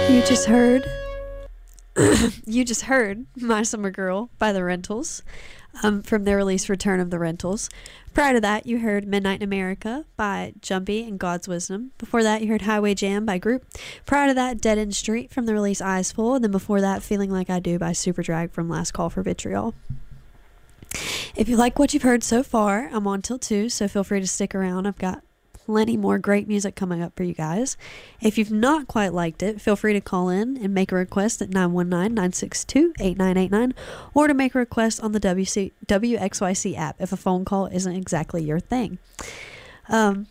You just heard you just heard My Summer Girl by The Rentals, from their release Return of the Rentals. Prior to that, you heard Midnight in America by Jumpy and God's Wisdom. Before that, you heard Highway Jam by Group. Prior to that, Dead End Street from the release Eyes Full. And then before that, Feeling Like I Do by Superdrag from Last Call for Vitriol. If you like what you've heard so far, I'm on till 2, so feel free to stick around. I've got plenty more great music coming up for you guys. If you've not quite liked it, feel free to call in and make a request at 919-962-8989, or to make a request on the WXYC app if a phone call isn't exactly your thing. I've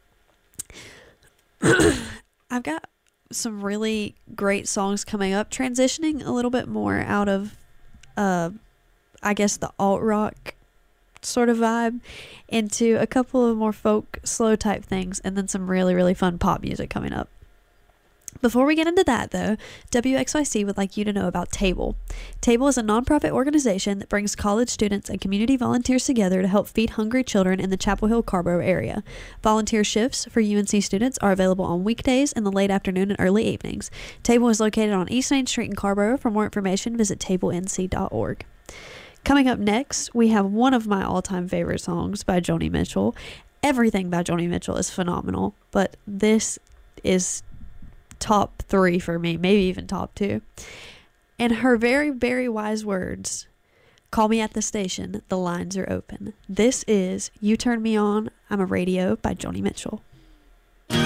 got some really great songs coming up, transitioning a little bit more out of I guess the alt rock sort of vibe into a couple of more folk slow type things, and then some really, really fun pop music coming up. Before we get into that, though, WXYC would like you to know about Table. Table is a nonprofit organization that brings college students and community volunteers together to help feed hungry children in the Chapel Hill Carborough area. Volunteer shifts for UNC students are available on weekdays in the late afternoon and early evenings. Table is located on East Main Street in Carborough. For more information, visit tablenc.org. Coming up next, we have one of my all-time favorite songs by Joni Mitchell. Everything by Joni Mitchell is phenomenal, but this is top 3 for me, maybe even top 2. In her very, very wise words, "Call me at the station, the lines are open." This is You Turn Me On, I'm a Radio by Joni Mitchell.